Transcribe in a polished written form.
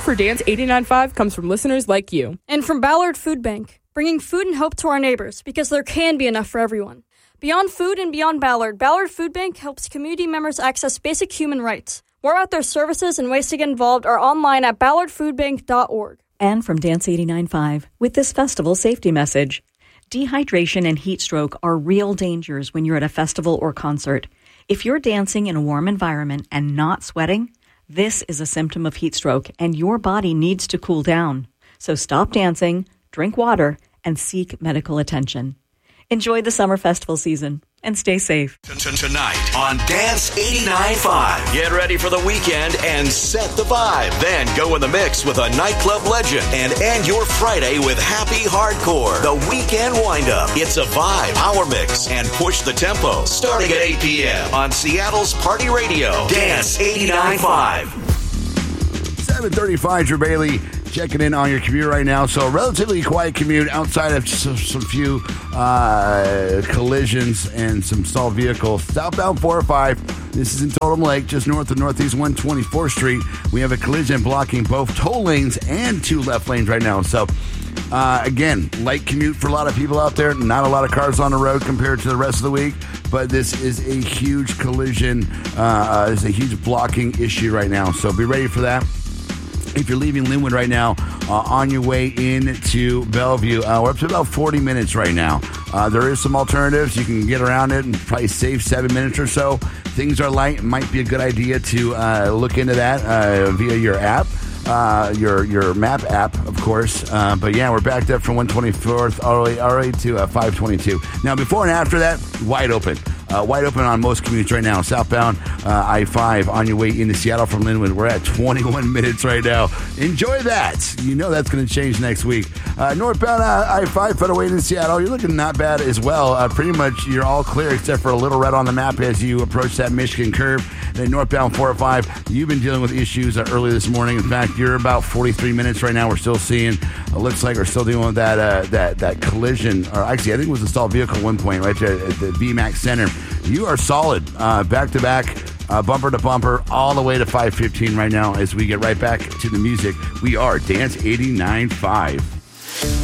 for Dance 89.5 comes from listeners like you. And from Ballard Food Bank, bringing food and hope to our neighbors because there can be enough for everyone. Beyond food and beyond Ballard, Ballard Food Bank helps community members access basic human rights. More about their services and ways to get involved are online at ballardfoodbank.org. And from Dance 89.5, with this festival safety message. Dehydration and heat stroke are real dangers when you're at a festival or concert. If you're dancing in a warm environment and not sweating, this is a symptom of heat stroke, and your body needs to cool down. So stop dancing, drink water, and seek medical attention. Enjoy the summer festival season and stay safe. Tonight on Dance 89.5. Get ready for the weekend and set the vibe. Then go in the mix with a nightclub legend and end your Friday with happy hardcore. The weekend wind-up. It's a vibe, power mix, and push the tempo. Starting at 8 p.m. on Seattle's Party Radio. Dance 89.5. 7:35, Drew Bailey checking in on your commute right now. So a relatively quiet commute outside of some few collisions and some stalled vehicles. Southbound 405, this is in Totem Lake, just north of Northeast 124th Street. We have a collision blocking both toll lanes and 2 left lanes right now. So again, light commute for a lot of people out there. Not a lot of cars on the road compared to the rest of the week. But this is a huge collision. It's a huge blocking issue right now. So be ready for that. If you're leaving Linwood right now, on your way into Bellevue, we're up to about 40 minutes right now. There is some alternatives. You can get around it and probably save 7 minutes or so. Things are light. It might be a good idea to look into that via your app. Your map app, of course. But yeah, we're backed up from 124th all the way to 522. Now, before and after that, wide open. Wide open on most commutes right now. Southbound I-5 on your way into Seattle from Linwood. We're at 21 minutes right now. Enjoy that. You know that's going to change next week. Northbound I-5 fed away into Seattle. You're looking not bad as well. Pretty much you're all clear except for a little red on the map as you approach that Michigan curve. Then northbound 405, you've been dealing with issues early this morning. In fact, you're about 43 minutes right now. We're still seeing, looks like we're still dealing with that collision. Or actually, I think it was a stalled vehicle at one point right there at the VMAX Center. You are solid, back-to-back, bumper to bumper, all the way to 515 right now as we get right back to the music. We are Dance 89.5.